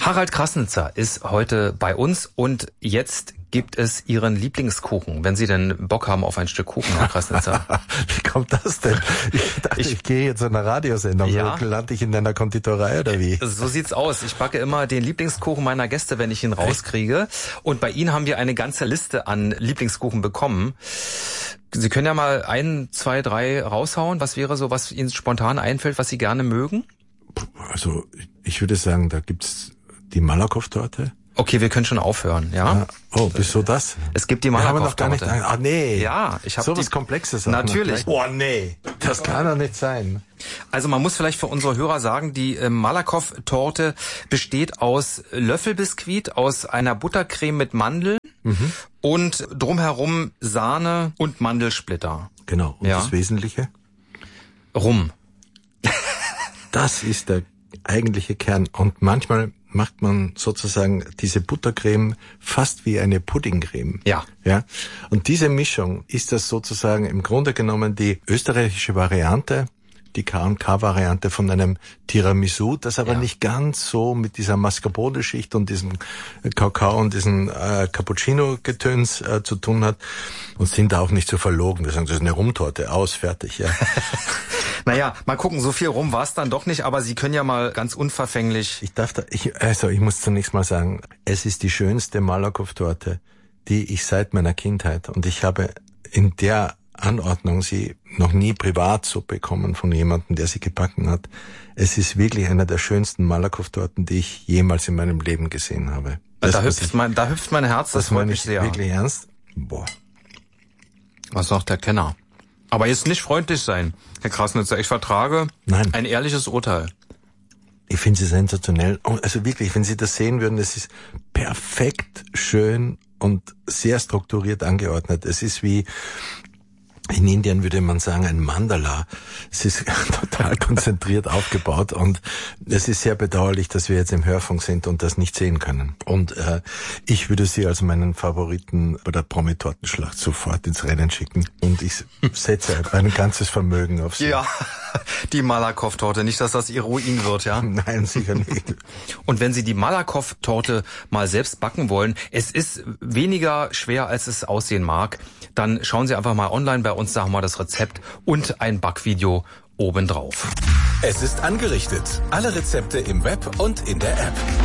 Harald Krasnitzer ist heute bei uns und jetzt gibt es Ihren Lieblingskuchen, wenn Sie denn Bock haben auf ein Stück Kuchen, Herr Krasnitzer. Wie kommt das denn? Ich dachte, ich gehe jetzt zu einer Radiosendung. Ja. Lande ich in einer Konditorei oder wie? So sieht's aus. Ich backe immer den Lieblingskuchen meiner Gäste, wenn ich ihn rauskriege. Und bei Ihnen haben wir eine ganze Liste an Lieblingskuchen bekommen. Sie können ja mal 1, 2, 3 raushauen. Was wäre so, was Ihnen spontan einfällt, was Sie gerne mögen? Also ich würde sagen, da gibt's die Malakoff-Torte. Okay, wir können schon aufhören, ja? Oh, wieso das? Es gibt die Malakoff-Torte. Malakoff-Torte. Nee. Ja, ich habe so was Komplexes. Natürlich. Oh, nee. Das kann doch nicht sein. Also man muss vielleicht für unsere Hörer sagen, die Malakoff-Torte besteht aus Löffelbiskuit, aus einer Buttercreme mit Mandeln und drumherum Sahne und Mandelsplitter. Genau. Und das Wesentliche? Rum. Das ist der eigentliche Kern. Und manchmal macht man sozusagen diese Buttercreme fast wie eine Puddingcreme. Ja. Ja. Und diese Mischung ist das sozusagen im Grunde genommen die österreichische Variante, die K&K-Variante von einem Tiramisu, das aber nicht ganz so mit dieser Mascarpone-Schicht und diesem Kakao und diesem Cappuccino-Getöns zu tun hat und sind da auch nicht so verlogen. Das ist eine Rumtorte, fertig, ja. Naja, mal gucken, so viel rum war es dann doch nicht, aber Sie können ja mal ganz unverfänglich... Ich muss zunächst mal sagen, es ist die schönste Malakoff-Torte, die ich seit meiner Kindheit, und ich habe in der Anordnung sie noch nie privat so bekommen von jemandem, der sie gebacken hat. Es ist wirklich einer der schönsten Malakoff-Torten, die ich jemals in meinem Leben gesehen habe. Da hüpft mein Herz, das freut mich sehr. Wirklich ernst? Boah. Was sagt der Kenner? Aber jetzt nicht freundlich sein, Herr Krasnitzer. Ich vertrage ein ehrliches Urteil. Ich finde sie sensationell. Also wirklich, wenn Sie das sehen würden, es ist perfekt, schön und sehr strukturiert angeordnet. Es ist wie... In Indien würde man sagen, ein Mandala. Es ist total konzentriert aufgebaut und es ist sehr bedauerlich, dass wir jetzt im Hörfunk sind und das nicht sehen können. Und ich würde sie als meinen Favoriten bei der Promi-Tortenschlacht sofort ins Rennen schicken und ich setze mein ganzes Vermögen auf sie. Ja, die Malakoff-Torte. Nicht, dass das ihr Ruin wird, ja? Nein, sicher nicht. Und wenn Sie die Malakoff-Torte mal selbst backen wollen, es ist weniger schwer, als es aussehen mag, dann schauen Sie einfach mal online bei uns, sagen wir das Rezept und ein Backvideo obendrauf. Es ist angerichtet. Alle Rezepte im Web und in der App.